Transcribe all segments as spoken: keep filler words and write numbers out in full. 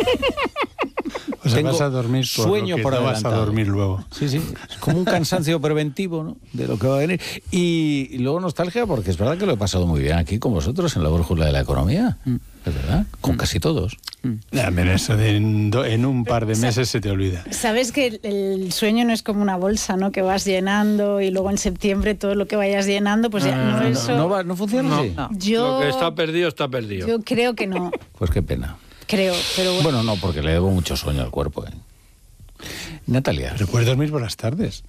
O sea, Tengo vas a dormir por sueño lo que por no vas adelantado. a dormir luego. Sí, sí, es como un cansancio preventivo, ¿no?, de lo que va a venir. Y, y luego nostalgia, porque es verdad que lo he pasado muy bien aquí con vosotros en la brújula de la economía. Mm. Es verdad, con mm. casi todos. Mm. Ya, pero eso de en, do, en un par de meses se te olvida. Sabes que el, el sueño no es como una bolsa, ¿no?, que vas llenando y luego en septiembre todo lo que vayas llenando, pues ya no, no, eso... no, no, va, no funciona no, así. No. Yo, lo que está perdido, está perdido. Yo creo que no. Pues qué pena. Creo, pero bueno. Bueno, no, porque le debo mucho sueño al cuerpo, ¿eh? Natalia. Pero puedes dormir por las tardes.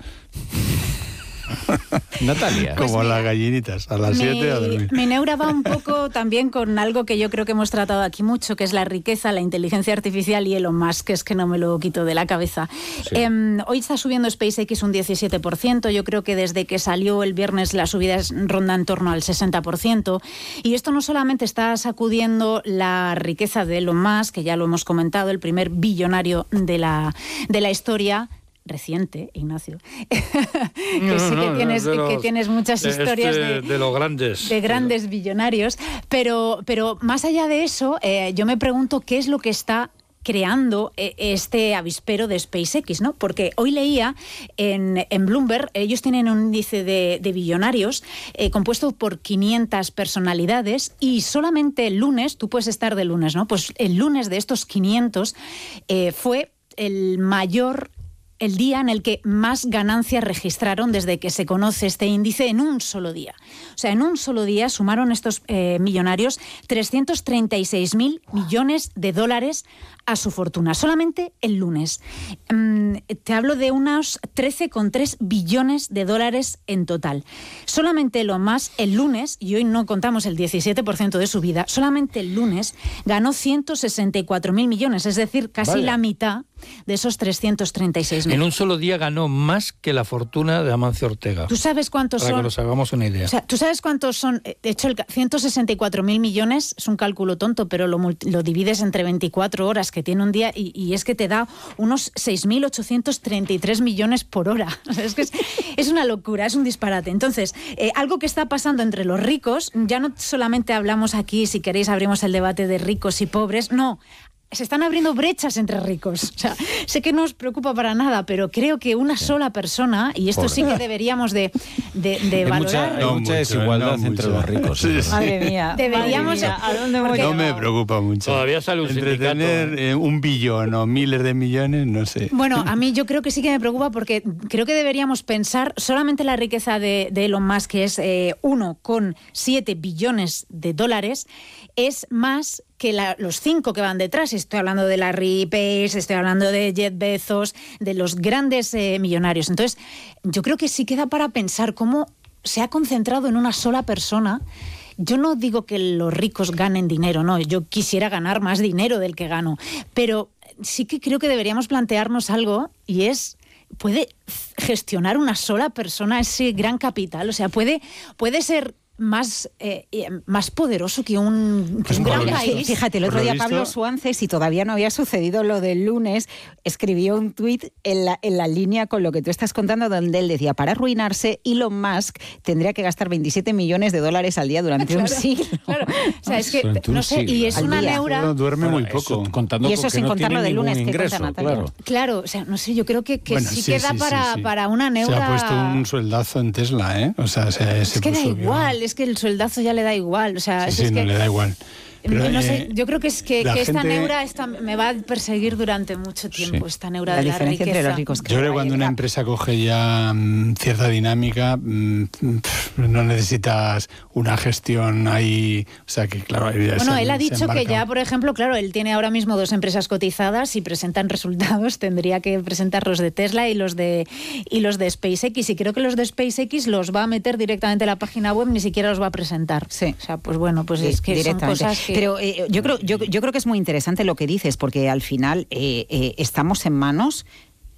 Natalia. Como Pues las gallinitas, a las siete a dormir. Mi neura va un poco también con algo que yo creo que hemos tratado aquí mucho, que es la riqueza, la inteligencia artificial y Elon Musk, que es que no me lo quito de la cabeza. Sí. Eh, hoy está subiendo SpaceX un diecisiete por ciento, yo creo que desde que salió el viernes la subida ronda en torno al sesenta por ciento, y esto no solamente está sacudiendo la riqueza de Elon Musk, que ya lo hemos comentado, el primer billonario de la, de la historia, reciente, Ignacio, que no, sí que, no, tienes, de los, que tienes muchas historias este, de, de los grandes de grandes billonarios, pero, pero más allá de eso, eh, yo me pregunto qué es lo que está creando este avispero de SpaceX, ¿no? Porque hoy leía en, en Bloomberg, ellos tienen un índice de, de billonarios eh, compuesto por quinientas personalidades, y solamente el lunes, tú puedes estar de lunes, ¿no? Pues el lunes de estos quinientos eh, fue el mayor... el día en el que más ganancias registraron desde que se conoce este índice en un solo día. O sea, en un solo día sumaron estos eh, millonarios trescientos treinta y seis mil millones de dólares a su fortuna, solamente el lunes. Um, te hablo de unos trece coma tres billones de dólares en total. Solamente lo más el lunes, y hoy no contamos el diecisiete por ciento de su vida, solamente el lunes ganó ciento sesenta y cuatro mil millones, es decir, casi vale. la mitad de esos trescientos treinta y seis mil. En un solo día ganó más que la fortuna de Amancio Ortega. ¿Tú sabes cuántos para son? Para que nos hagamos una idea. O sea, ¿tú sabes cuántos son? De hecho, el ciento sesenta y cuatro mil millones es un cálculo tonto, pero lo, lo divides entre veinticuatro horas que tiene un día y, y es que te da unos seis mil ochocientos treinta y tres millones por hora. O sea, es que es, es una locura, es un disparate. Entonces, eh, algo que está pasando entre los ricos, ya no solamente hablamos aquí, si queréis abrimos el debate de ricos y pobres, no. Se están abriendo brechas entre ricos. O sea, sé que no os preocupa para nada, pero creo que una sí. sola persona, y esto Por sí que deberíamos de, de, de hay valorar... Mucha, hay mucha desigualdad no, entre los ricos. Sí, sí. Madre mía. Deberíamos... Madre mía. ¿A dónde voy? No me preocupa mucho. Todavía sale un Entre sindicato. tener eh, un billón o miles de millones, no sé. Bueno, a mí yo creo que sí que me preocupa porque creo que deberíamos pensar solamente la riqueza de, de Elon Musk, que es eh, uno coma siete billones de dólares, es más que la, los cinco que van detrás. Estoy hablando de Larry Page, estoy hablando de Jeff Bezos, de los grandes eh, millonarios. Entonces, yo creo que sí queda para pensar cómo se ha concentrado en una sola persona. Yo no digo que los ricos ganen dinero, no, yo quisiera ganar más dinero del que gano, pero sí que creo que deberíamos plantearnos algo, y es... ¿puede gestionar una sola persona ese gran capital? O sea, puede, puede ser... Más, eh, más poderoso que un, que pues un gran visto, país. Fíjate, el otro día Pablo Suances, si todavía no había sucedido lo del lunes, escribió un tuit en la, en la línea con lo que tú estás contando, donde él decía, para arruinarse, Elon Musk tendría que gastar veintisiete millones de dólares al día durante claro, un siglo. Claro. O sea, es que, no sé, siglo. y es al una día. neura... No, duerme bueno, muy poco. Eso, contando y eso sin no contar lo del lunes ingreso, que cuenta Natalia. Claro. claro, o sea, no sé, yo creo que, que bueno, sí, sí queda sí, para, sí, sí. para una neura... Se ha puesto un sueldazo en Tesla, ¿eh? O sea, se, es se que da puso igual, bien. es que el sueldazo ya le da igual, o sea, sí, es, sí, es no que, le da igual. Pero, no eh, sé, yo creo que es que, que esta gente... neura esta, me va a perseguir durante mucho tiempo, sí. esta neura la de la diferencia riqueza. Entre los ricos que yo creo que cuando una empresa coge ya mmm, cierta dinámica, mmm, pff, no necesitas una gestión ahí, o sea que claro... Bueno, se, él ha dicho embarca. que ya, por ejemplo, claro, él tiene ahora mismo dos empresas cotizadas y presentan resultados, tendría que presentar los de Tesla y los de y los de SpaceX, y creo que los de SpaceX los va a meter directamente a la página web, ni siquiera los va a presentar. Sí. O sea, pues bueno, pues sí, es que son cosas que... Pero eh, yo creo Yo, yo creo que es muy interesante lo que dices, porque al final eh, eh, estamos en manos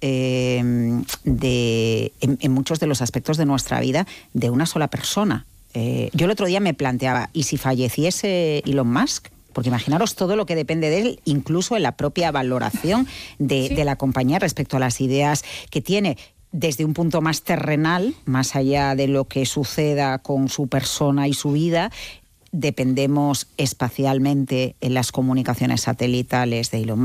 eh, de, en, en muchos de los aspectos de nuestra vida de una sola persona. Eh, yo el otro día me planteaba, ¿y si falleciese Elon Musk? Porque imaginaros todo lo que depende de él, incluso en la propia valoración de, ¿sí? de la compañía respecto a las ideas que tiene. Desde un punto más terrenal, más allá de lo que suceda con su persona y su vida, dependemos espacialmente en las comunicaciones satelitales de Elon Musk.